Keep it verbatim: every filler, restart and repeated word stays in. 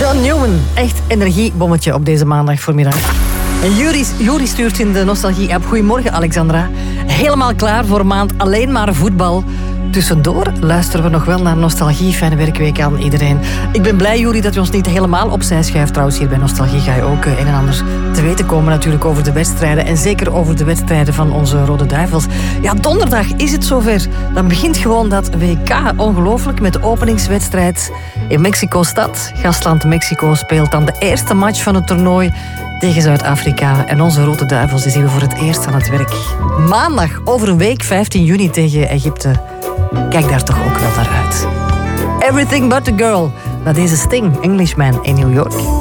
John Newman, echt energiebommetje op deze maandag voormiddag. En Juri, Juri stuurt in de nostalgie-app. Goedemorgen, Alexandra. Helemaal klaar voor een maand alleen maar voetbal. Tussendoor luisteren we nog wel naar nostalgie. Fijne werkweek aan iedereen. Ik ben blij, Juri, dat je ons niet helemaal opzij schuift. Trouwens, hier bij Nostalgie ga je ook een en ander te weten komen natuurlijk over de wedstrijden. En zeker over de wedstrijden van onze Rode Duivels. Ja, donderdag is het zover. Dan begint gewoon dat W K. Ongelooflijk, met de openingswedstrijd in Mexico-stad. Gastland Mexico speelt dan de eerste match van het toernooi tegen Zuid-Afrika. En onze Rode Duivels die zien we voor het eerst aan het werk. Maandag, over een week, vijftien juni tegen Egypte. Kijk daar toch ook wel naar uit. Everything but the girl. Na deze Sting, Englishman in New York.